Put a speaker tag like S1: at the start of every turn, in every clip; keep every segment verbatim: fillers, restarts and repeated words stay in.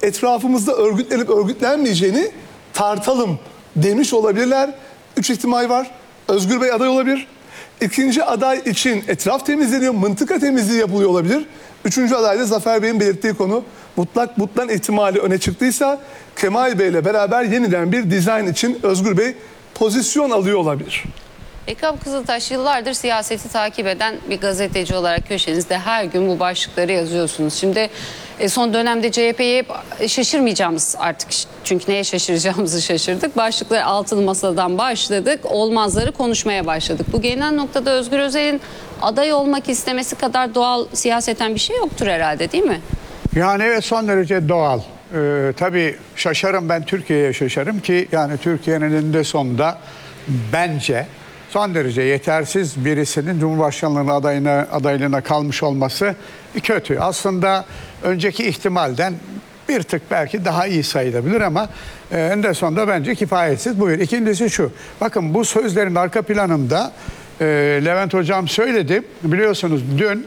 S1: etrafımızda örgütlenip örgütlenmeyeceğini tartalım demiş olabilirler. Üç ihtimal var. Özgür Bey aday olabilir. İkinci aday için etraf temizleniyor, mıntıka temizliği yapılıyor olabilir. Üçüncü adayda Zafer Bey'in belirttiği konu mutlak butlan ihtimali öne çıktıysa Kemal Bey ile beraber yeniden bir dizayn için Özgür Bey pozisyon alıyor olabilir.
S2: Ekrem Kızıltaş, yıllardır siyaseti takip eden bir gazeteci olarak köşenizde her gün bu başlıkları yazıyorsunuz. Şimdi e, son dönemde C H P'ye hep şaşırmayacağımız artık, çünkü neye şaşıracağımızı şaşırdık. Başlıkları altılı masadan başladık, olmazları konuşmaya başladık. Bu gelinen noktada Özgür Özel'in aday olmak istemesi kadar doğal siyaseten bir şey yoktur herhalde, değil mi?
S3: Yani evet, son derece doğal. Ee, tabii şaşarım, ben Türkiye'ye şaşarım ki yani Türkiye'nin eninde sonunda bence son derece yetersiz birisinin Cumhurbaşkanlığı adayına, adaylığına kalmış olması kötü. Aslında önceki ihtimalden bir tık belki daha iyi sayılabilir ama e, eninde sonunda bence kifayetsiz. Buyur. İkincisi şu. Bakın, bu sözlerin arka planında e, Levent Hocam söyledi. Biliyorsunuz dün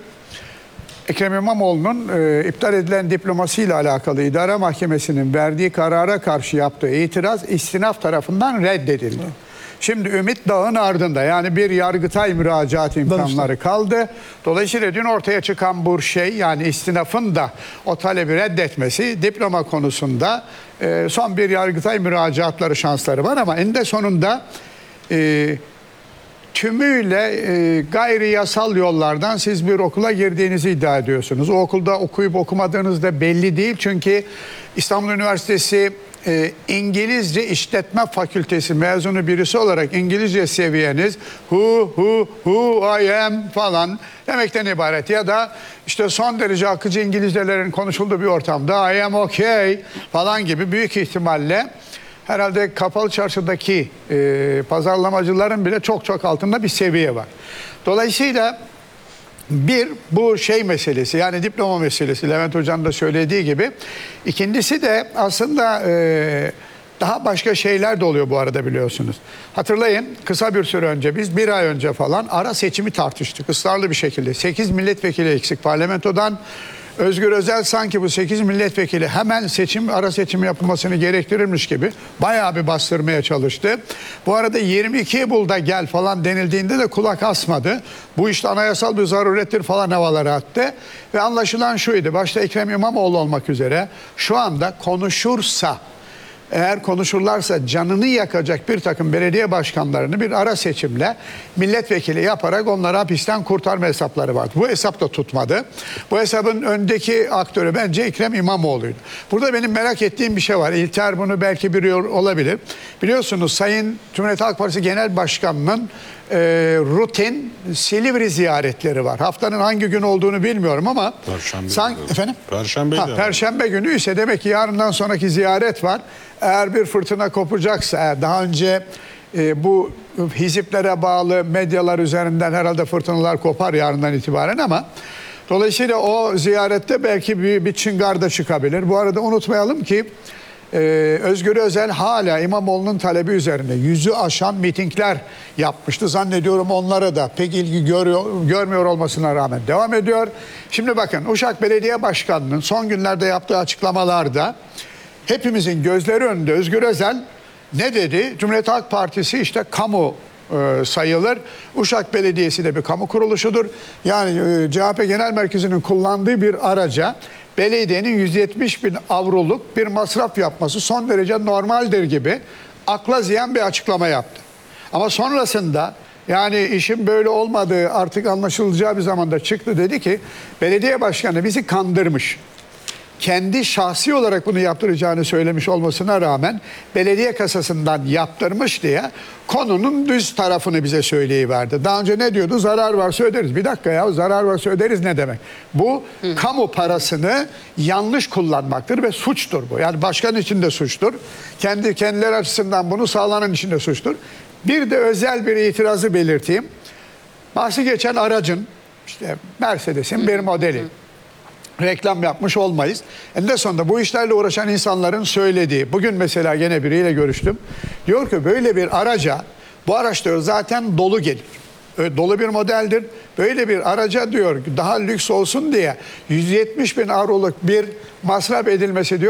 S3: Ekrem İmamoğlu'nun e, iptal edilen diplomasıyla alakalı idare mahkemesinin verdiği karara karşı yaptığı itiraz istinaf tarafından reddedildi. Şimdi Ümit Dağ'ın ardında, yani bir Yargıtay müracaat imkanları kaldı. Dolayısıyla dün ortaya çıkan bu şey, yani istinafın da o talebi reddetmesi diploma konusunda e, son bir Yargıtay müracaatları şansları var ama eninde sonunda e, tümüyle e, gayri yasal yollardan siz bir okula girdiğinizi iddia ediyorsunuz. O okulda okuyup okumadığınız da belli değil. Çünkü İstanbul Üniversitesi e, İngilizce İşletme Fakültesi mezunu birisi olarak İngilizce seviyeniz who, who, who I am falan demekten ibaret. Ya da işte son derece akıcı İngilizcelerin konuşulduğu bir ortamda I am okay falan gibi büyük ihtimalle herhalde kapalı çarşıdaki e, pazarlamacıların bile çok çok altında bir seviye var. Dolayısıyla bir, bu şey meselesi, yani diploma meselesi, Levent Hoca'nın da söylediği gibi. İkincisi de aslında e, daha başka şeyler de oluyor bu arada, biliyorsunuz. Hatırlayın, kısa bir süre önce, biz bir ay önce falan ara seçimi tartıştık ısrarlı bir şekilde. sekiz milletvekili eksik parlamentodan. Özgür Özel sanki bu sekiz milletvekili hemen seçim, ara seçim yapılmasını gerektirirmiş gibi bayağı bir bastırmaya çalıştı. Bu arada yirmi ikiyi bul da gel falan denildiğinde de kulak asmadı. Bu işte anayasal bir zarurettir falan havaları attı. Ve anlaşılan şuydu, başta Ekrem İmamoğlu olmak üzere şu anda konuşursa, eğer konuşurlarsa canını yakacak bir takım belediye başkanlarını bir ara seçimle milletvekili yaparak onları hapisten kurtarma hesapları vardı. Bu hesap da tutmadı. Bu hesabın öndeki aktörü bence Ekrem İmamoğlu'ydu. Burada benim merak ettiğim bir şey var. İlter bunu belki biliyor olabilir. Biliyorsunuz Sayın Cumhuriyet Halk Partisi Genel Başkanı'nın e, rutin Silivri ziyaretleri var. Haftanın hangi gün olduğunu bilmiyorum ama
S4: Perşembe,
S3: san, efendim?
S4: Perşembe,
S3: ha, Perşembe günü ise demek ki yarından sonraki ziyaret var. Eğer bir fırtına kopacaksa, eğer daha önce e, bu hiziplere bağlı medyalar üzerinden herhalde fırtınalar kopar yarından itibaren ama dolayısıyla o ziyarette belki bir, bir çıngar da çıkabilir. Bu arada unutmayalım ki e, Özgür Özel hala İmamoğlu'nun talebi üzerine yüzü aşan mitingler yapmıştı. Zannediyorum onlara da pek ilgi görüyor, görmüyor olmasına rağmen devam ediyor. Şimdi bakın, Uşak Belediye Başkanı'nın son günlerde yaptığı açıklamalarda hepimizin gözleri önünde Özgür Özel ne dedi? Cumhuriyet Halk Partisi işte kamu e, sayılır. Uşak Belediyesi de bir kamu kuruluşudur. Yani e, C H P Genel Merkezi'nin kullandığı bir araca belediyenin yüz yetmiş bin avroluk bir masraf yapması son derece normaldir gibi akla ziyan bir açıklama yaptı. Ama sonrasında, yani işin böyle olmadığı artık anlaşılacağı bir zamanda çıktı, dedi ki belediye başkanı bizi kandırmış. Kendi şahsi olarak bunu yaptıracağını söylemiş olmasına rağmen belediye kasasından yaptırmış diye konunun düz tarafını bize söyleyiverdi. Daha önce ne diyordu? Zarar varsa öderiz. Bir dakika ya, zarar varsa öderiz ne demek? Bu Hı. kamu parasını yanlış kullanmaktır ve suçtur bu. Yani başkan için de suçtur. Kendi kendileri açısından bunu sağlanan için de suçtur. Bir de özel bir itirazı belirteyim. Bahsi geçen aracın, işte Mercedes'in bir modeli. Reklam yapmış olmayız. Eninde sonunda bu işlerle uğraşan insanların söylediği, bugün mesela gene biriyle görüştüm. Diyor ki böyle bir araca, bu araç diyor zaten dolu gelir. Dolu bir modeldir. Böyle bir araca diyor daha lüks olsun diye yüz yetmiş bin avroluk bir masraf edilmesi diyor